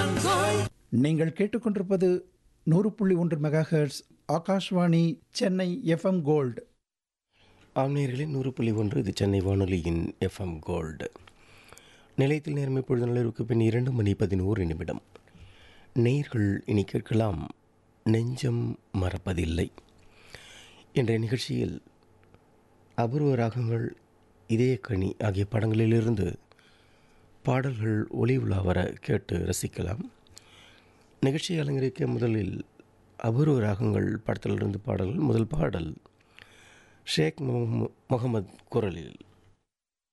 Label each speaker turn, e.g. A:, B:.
A: நீங்கள் கேட்டுக்கொண்டிருப்பது 100.1 megahertz Akashvani Chennai FM gold.
B: ஆம்நேயர்களின் 100.1 இது சென்னை வானொலியின் எஃப்எம் கோல்டு. நிலையத்தில் நேரம் இப்பொழுது நிலவுக்கு பின் 2:11 நேயர்கள் இனி கேட்கலாம் நெஞ்சம் மறப்பதில்லை. இன்றைய நிகழ்ச்சியில் அபூர்வ ராகங்கள், இதயக்கனி ஆகிய படங்களிலிருந்து பாடல்கள் ஒளி உலா வர கேட்டு ரசிக்கலாம். நிகழ்ச்சியை அலங்கரிக்க முதலில் அபூர்வ ராகங்கள் படத்திலிருந்து பாடல்கள். முதல் பாடல் ஷேக் முகமது குரலில்.